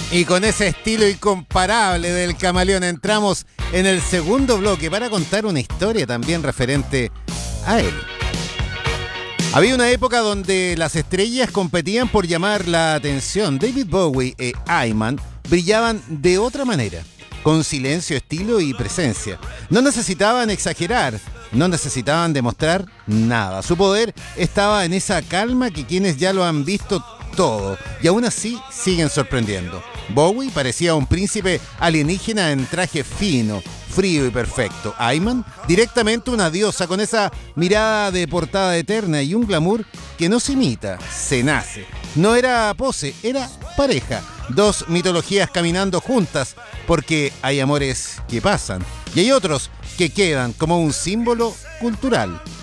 Y con ese estilo incomparable del Camaleón entramos en el segundo bloque para contar una historia también referente a él. Había una época donde las estrellas competían por llamar la atención. David Bowie e Ayman brillaban de otra manera, con silencio, estilo y presencia. No necesitaban exagerar, no necesitaban demostrar nada. Su poder estaba en esa calma que quienes ya lo han visto todo y aún así siguen sorprendiendo. Bowie parecía un príncipe alienígena en traje fino, frío y perfecto. Ayman, directamente una diosa con esa mirada de portada eterna y un glamour que no se imita, se nace. No era pose, era pareja. Dos mitologías caminando juntas, porque hay amores que pasan y hay otros que quedan como un símbolo cultural.